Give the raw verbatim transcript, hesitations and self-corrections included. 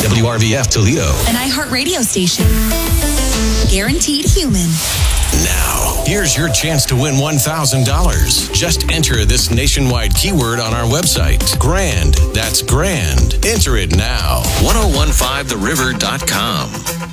W R V F Toledo. An iHeartRadio station. Guaranteed human. Now, here's your chance to win one thousand dollars. Just enter this nationwide keyword on our website. Grand. That's grand. Enter it now. ten fifteen the river dot com.